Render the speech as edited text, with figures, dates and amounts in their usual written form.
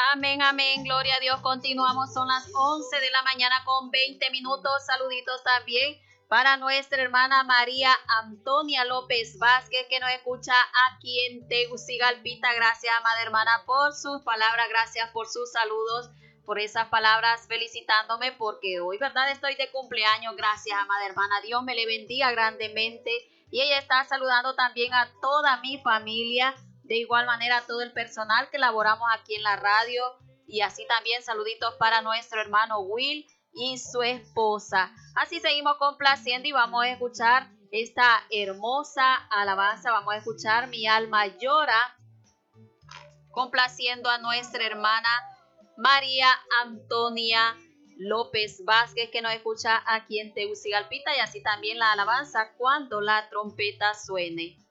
Amén, amén, gloria a Dios. Continuamos, son las 11 de la mañana con 20 minutos. Saluditos también para nuestra hermana María Antonia López Vázquez, que nos escucha aquí en Tegucigalpita. Gracias, amada hermana, por sus palabras, gracias por sus saludos, por esas palabras felicitándome, porque hoy, ¿verdad?, estoy de cumpleaños. Gracias, amada hermana, Dios me le bendiga grandemente. Y ella está saludando también a toda mi familia, de igual manera a todo el personal que laboramos aquí en la radio, y así también saluditos para nuestro hermano Will y su esposa. Así seguimos complaciendo y vamos a escuchar esta hermosa alabanza. Vamos a escuchar Mi alma llora, complaciendo a nuestra hermana María Antonia López Vázquez, que nos escucha aquí en Tegucigalpita, y así también la alabanza Cuando la trompeta suene.